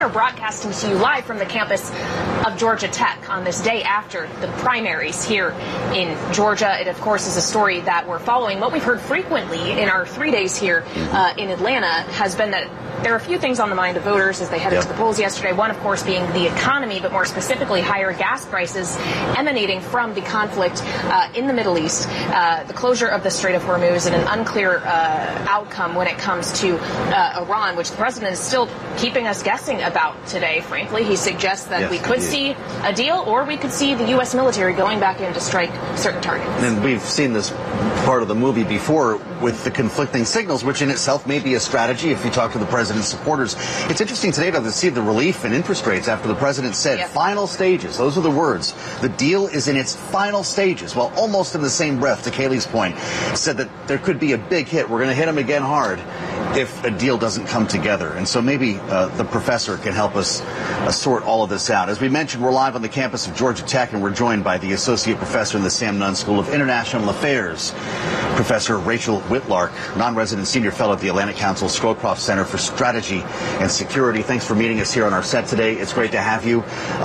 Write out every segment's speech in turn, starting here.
We're broadcasting to you live from the campus of Georgia Tech on this day after the primaries here in Georgia. It, of course, is a story that we're following. What we've heard frequently in our 3 days here in Atlanta has been that there are a few things on the mind of voters as they headed to the polls yesterday. One, of course, being the economy, but more specifically higher gas prices emanating from the conflict in the Middle East, the closure of the Strait of Hormuz, and an unclear outcome when it comes to Iran, which the president is still keeping us guessing about today, frankly. He suggests that we could see a deal, or we could see the U.S. military going back in to strike certain targets. And we've seen this part of the movie before with the conflicting signals, which in itself may be a strategy if you talk to the president's supporters. It's interesting today to see the relief in interest rates after the president said final stages. Those are the words. The deal is in its final stages. Well, almost in the same breath, to Kayleigh's point, said that there could be a big hit. We're going to hit him again hard if a deal doesn't come together. And so maybe the professor can help us sort all of this out. As we mentioned, we're live on the campus of Georgia Tech, and we're joined by the associate professor in the Sam Nunn School of International Affairs, Professor Rachel Whitlark, non-resident senior fellow at the Atlantic Council Scowcroft Center for Strategy and Security. Thanks for meeting us here on our set today. It's great to have you.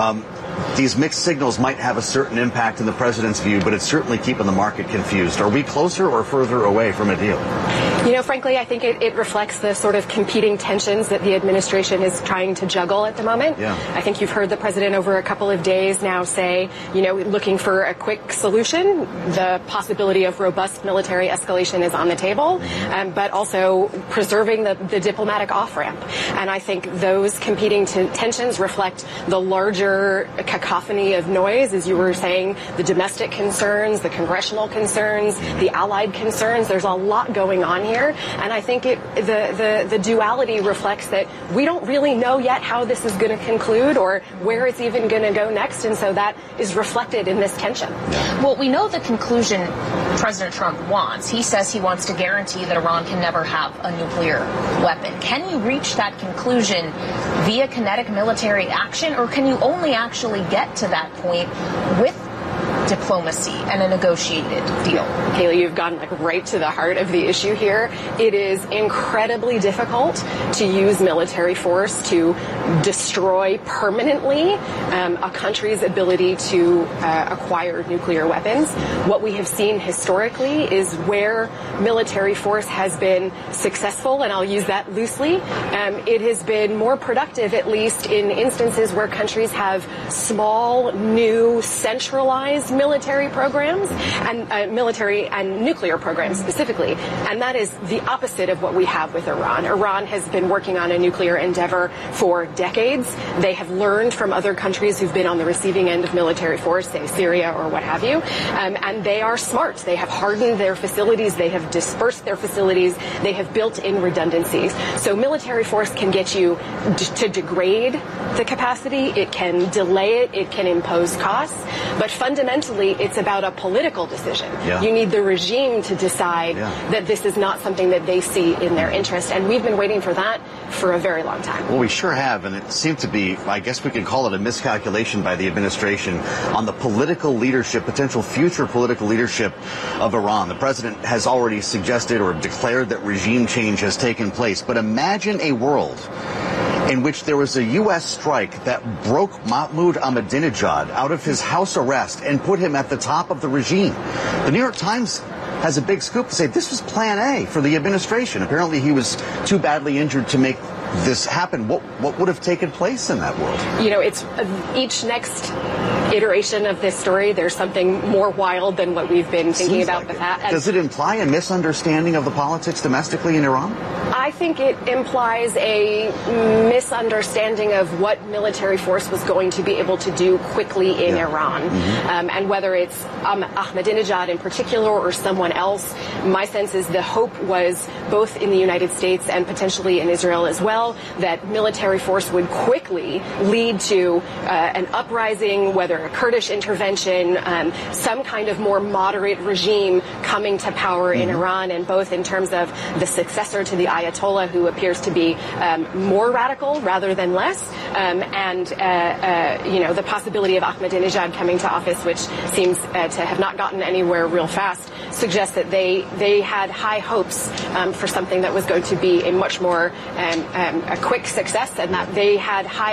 These mixed signals might have a certain impact in the president's view, but it's certainly keeping the market confused. Are we closer or further away from a deal? You know, frankly, I think it reflects the sort of competing tensions that the administration is trying to juggle at the moment. I think you've heard the president over a couple of days now say, you know, looking for a quick solution. The possibility of robust military escalation is on the table, but also preserving the diplomatic off-ramp. And I think those competing tensions reflect the larger cacophony of noise, as you were saying, the domestic concerns, the congressional concerns, the allied concerns. There's a lot going on here. And I think the duality reflects that we don't really know yet how this is going to conclude or where it's even going to go next. And so that is reflected in this tension. Well, we know the conclusion President Trump wants. He says he wants to guarantee that Iran can never have a nuclear weapon. Can you reach that conclusion via kinetic military action, or can you only actually get to that point with diplomacy and a negotiated deal? Kayleigh, you've gone right to the heart of the issue here. It is incredibly difficult to use military force to destroy permanently a country's ability to acquire nuclear weapons. What we have seen historically is where military force has been successful, and I'll use that loosely. It has been more productive, at least in instances where countries have small, new, centralized military programs and military and nuclear programs specifically. And that is the opposite of what we have with Iran. Iran has been working on a nuclear endeavor for decades. They have learned from other countries who've been on the receiving end of military force, say Syria or what have you. And they are smart. They have hardened their facilities. They have dispersed their facilities. They have built in redundancies. So military force can get you to degrade the capacity. It can delay it. It can impose costs. But fundamentally, it's about a political decision. You need the regime to decide that this is not something that they see in their interest. And we've been waiting for that for a very long time. Well, we sure have. And it seemed to be, I guess we could call it a miscalculation by the administration on the political leadership, potential future political leadership of Iran. The president has already suggested or declared that regime change has taken place. But imagine a world in which there was a U.S. strike that broke Mahmoud Ahmadinejad out of his house arrest and put him at the top of the regime. The New York Times has a big scoop to say this was plan A for the administration. Apparently he was too badly injured to make this happen. What would have taken place in that world? You know, it's each next iteration of this story, there's something more wild than what we've been thinking about with that. Does it imply a misunderstanding of the politics domestically in Iran? I think it implies a misunderstanding of what military force was going to be able to do quickly in Iran. And whether it's Ahmadinejad in particular or someone else, my sense is the hope was both in the United States and potentially in Israel as well, that military force would quickly lead to an uprising, whether a Kurdish intervention, some kind of more moderate regime coming to power in Iran, and both in terms of the successor to the Ayatollah, who appears to be more radical rather than less, and the possibility of Ahmadinejad coming to office, which seems to have not gotten anywhere real fast, suggests that they had high hopes for something that was going to be a much more a quick success, and that they had high